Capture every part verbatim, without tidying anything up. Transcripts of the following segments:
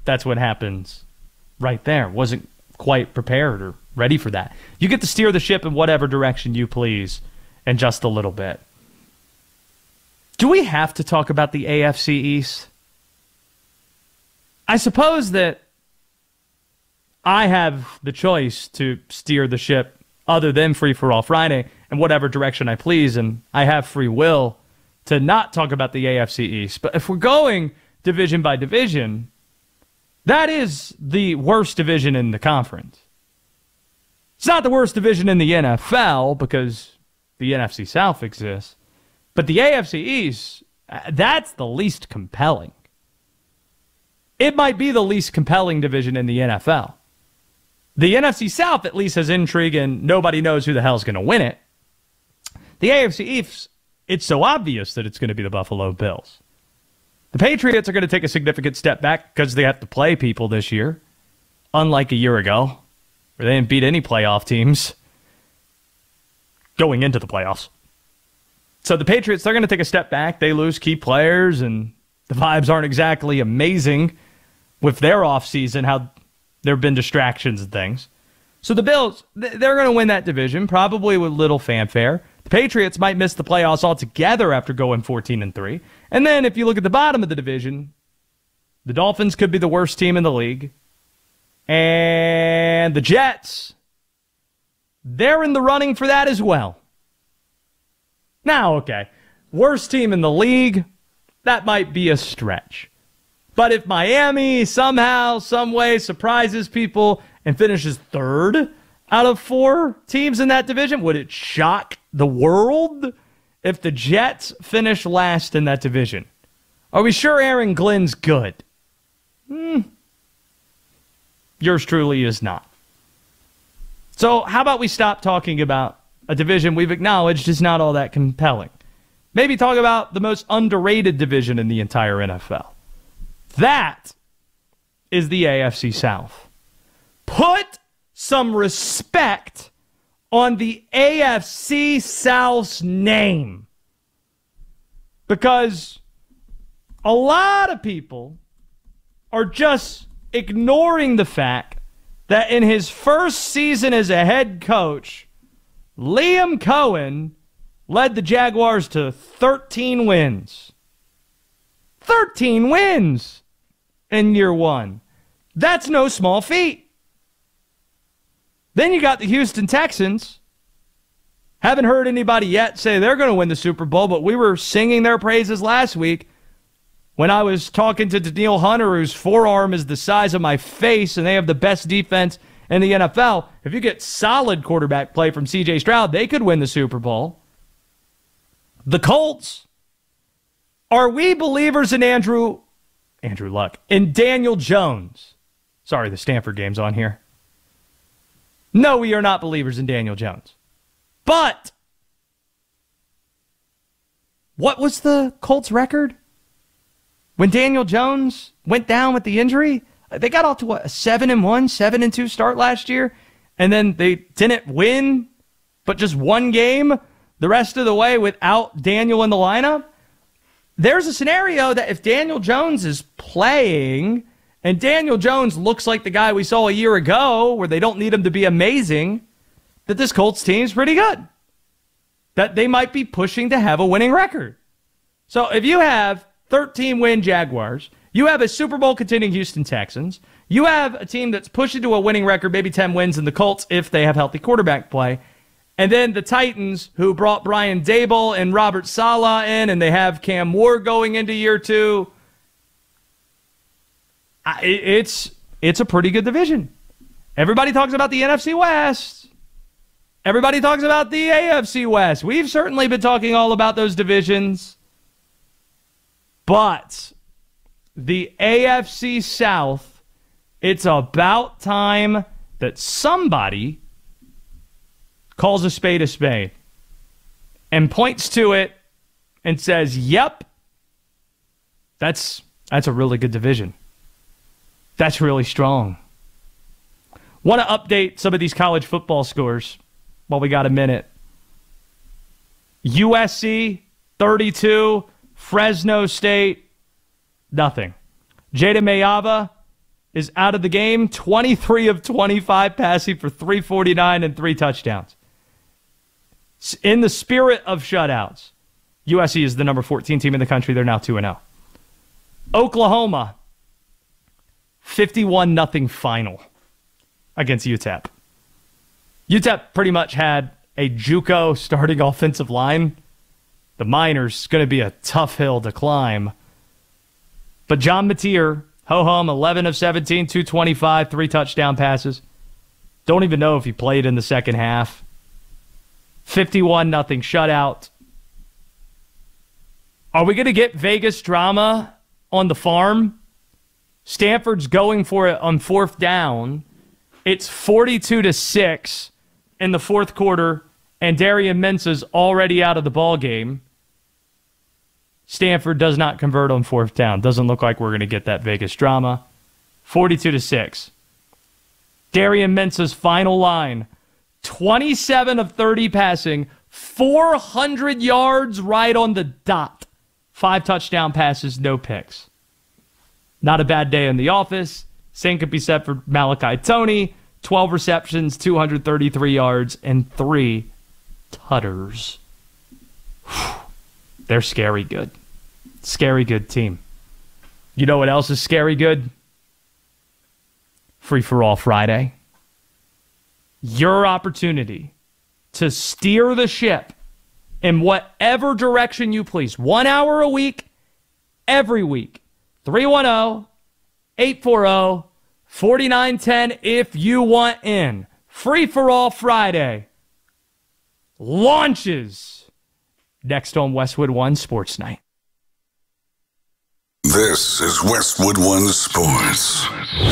that's what happens right there. Wasn't quite prepared or ready for that. You get to steer the ship in whatever direction you please in just a little bit. Do we have to talk about the A F C East? I suppose that I have the choice to steer the ship other than Free for All Friday in whatever direction I please, and I have free will to not talk about the A F C East. But if we're going division by division, that is the worst division in the conference. It's not the worst division in the N F L because the N F C South exists, but the A F C East, that's the least compelling. It might be the least compelling division in the N F L. The N F C South at least has intrigue and nobody knows who the hell's going to win it. The A F C East, it's so obvious that it's going to be the Buffalo Bills. The Patriots are going to take a significant step back because they have to play people this year, unlike a year ago, where they didn't beat any playoff teams going into the playoffs. So the Patriots, they're going to take a step back. They lose key players, and the vibes aren't exactly amazing with their offseason, how there have been distractions and things. So the Bills, they're going to win that division, probably with little fanfare. The Patriots might miss the playoffs altogether after going fourteen and three. And then if you look at the bottom of the division, the Dolphins could be the worst team in the league. And the Jets, they're in the running for that as well. Now, okay, worst team in the league, that might be a stretch. But if Miami somehow, some way surprises people and finishes third out of four teams in that division, would it shock the world if the Jets finish last in that division? Are we sure Aaron Glenn's good? Hmm. Yours truly is not. So how about we stop talking about a division we've acknowledged is not all that compelling? Maybe talk about the most underrated division in the entire N F L. That is the A F C South. Put some respect on the A F C South's name. Because a lot of people are just ignoring the fact that in his first season as a head coach, Liam Cohen led the Jaguars to thirteen wins. thirteen wins in year one. That's no small feat. Then you got the Houston Texans. Haven't heard anybody yet say they're going to win the Super Bowl, but we were singing their praises last week when I was talking to Danielle Hunter, whose forearm is the size of my face, and they have the best defense in the N F L. If you get solid quarterback play from C J Stroud, they could win the Super Bowl. The Colts. Are we believers in Andrew, Andrew Luck, in Daniel Jones? Sorry, the Stanford game's on here. No, we are not believers in Daniel Jones. But what was the Colts record when Daniel Jones went down with the injury? They got off to what, a seven and one, seven and two start last year, and then they didn't win, but just one game the rest of the way without Daniel in the lineup. There's a scenario that if Daniel Jones is playing and Daniel Jones looks like the guy we saw a year ago where they don't need him to be amazing, that this Colts team's pretty good. That they might be pushing to have a winning record. So if you have thirteen-win Jaguars, you have a Super Bowl contending Houston Texans, you have a team that's pushing to a winning record, maybe ten wins in the Colts if they have healthy quarterback play, and then the Titans, who brought Brian Daboll and Robert Saleh in, and they have Cam Ward going into year two. It's, it's a pretty good division. Everybody talks about the N F C West. Everybody talks about the A F C West. We've certainly been talking all about those divisions. But the A F C South, it's about time that somebody calls a spade a spade and points to it and says, yep, that's that's a really good division. That's really strong. Want to update some of these college football scores while we got a minute. U S C, thirty-two. Fresno State, nothing. Jada Mayava, is out of the game, twenty-three of twenty-five passing for three forty-nine and three touchdowns. In the spirit of shutouts, U S C is the number fourteen team in the country. They're now two and oh. Oklahoma, fifty-one nothing final against U T E P. U T E P pretty much had a JUCO starting offensive line. The Miners, going to be a tough hill to climb. But John Mateer, ho-hum, eleven of seventeen, two twenty-five, three touchdown passes. Don't even know if he played in the second half. fifty-one nothing shutout. Are we going to get Vegas drama on the farm? Stanford's going for it on fourth down. It's forty-two to six in the fourth quarter, and Darian Mensah's already out of the ball game. Stanford does not convert on fourth down. Doesn't look like we're going to get that Vegas drama. forty-two to six. Darian Mensah's final line, twenty-seven of thirty passing, four hundred yards right on the dot. Five touchdown passes, no picks. Not a bad day in the office. Same could be said for Malachi Toney. twelve receptions, two hundred thirty-three yards, and three tutters. Whew. They're scary good. Scary good team. You know what else is scary good? Free for All Friday. Your opportunity to steer the ship in whatever direction you please. One hour a week, every week. three one zero, eight four zero, four nine one zero if you want in. Free for All Friday launches next on Westwood One Sports Night. This is Westwood One Sports.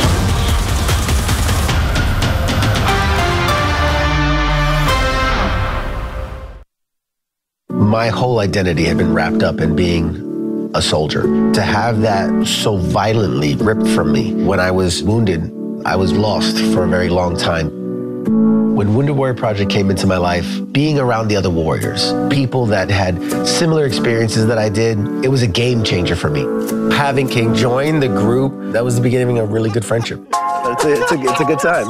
My whole identity had been wrapped up in being a soldier. To have that so violently ripped from me when I was wounded, I was lost for a very long time. When Wounded Warrior Project came into my life, being around the other warriors, people that had similar experiences that I did, it was a game changer for me. Having King join the group, that was the beginning of a really good friendship. It's a, it's a, it's a good time.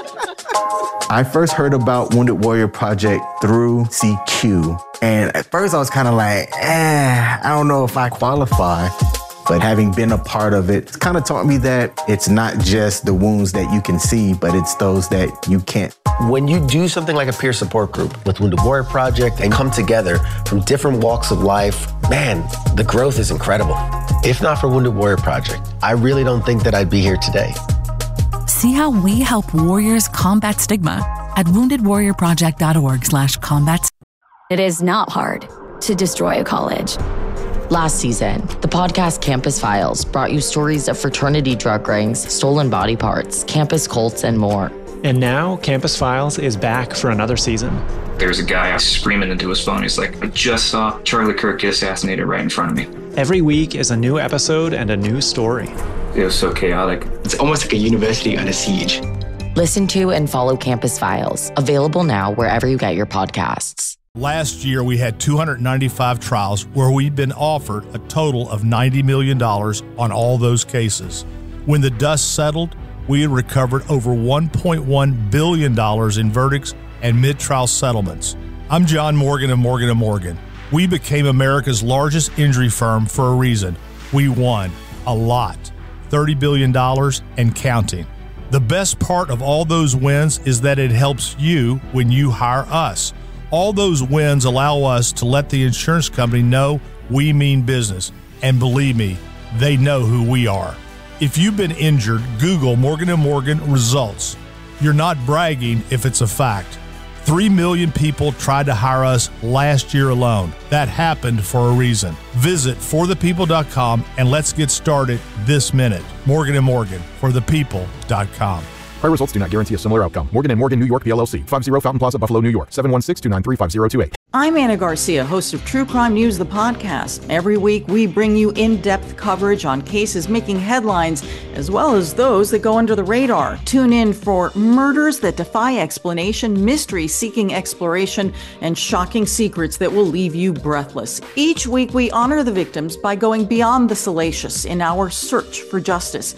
I first heard about Wounded Warrior Project through C Q. And at first I was kind of like, eh, I don't know if I qualify. But having been a part of it, it's kind of taught me that it's not just the wounds that you can see, but it's those that you can't. When you do something like a peer support group with Wounded Warrior Project and come together from different walks of life, man, the growth is incredible. If not for Wounded Warrior Project, I really don't think that I'd be here today. See how we help warriors combat stigma at wounded warrior project dot org slash combat. It is not hard to destroy a college. Last season, the podcast Campus Files brought you stories of fraternity drug rings, stolen body parts, campus cults, and more. And now, Campus Files is back for another season. There's a guy screaming into his phone. He's like, I just saw Charlie Kirk get assassinated right in front of me. Every week is a new episode and a new story. It was so chaotic. It's almost like a university under siege. Listen to and follow Campus Files, available now wherever you get your podcasts. Last year, we had two hundred ninety-five trials where we'd been offered a total of ninety million dollars on all those cases. When the dust settled, we had recovered over one point one billion dollars in verdicts and mid-trial settlements. I'm John Morgan of Morgan and Morgan. We became America's largest injury firm for a reason. We won a lot, thirty billion dollars and counting. The best part of all those wins is that it helps you when you hire us. All those wins allow us to let the insurance company know we mean business. And believe me, they know who we are. If you've been injured, Google Morgan and Morgan results. You're not bragging if it's a fact. Three million people tried to hire us last year alone. That happened for a reason. Visit for the people dot com and let's get started this minute. Morgan and Morgan, for the people dot com. Prior results do not guarantee a similar outcome. Morgan and Morgan, New York, P L L C. five oh Fountain Plaza, Buffalo, New York. seven one six, two nine three, five oh two eight. I'm Anna Garcia, host of True Crime News, the podcast. Every week, we bring you in-depth coverage on cases making headlines, as well as those that go under the radar. Tune in for murders that defy explanation, mysteries seeking exploration, and shocking secrets that will leave you breathless. Each week, we honor the victims by going beyond the salacious in our search for justice.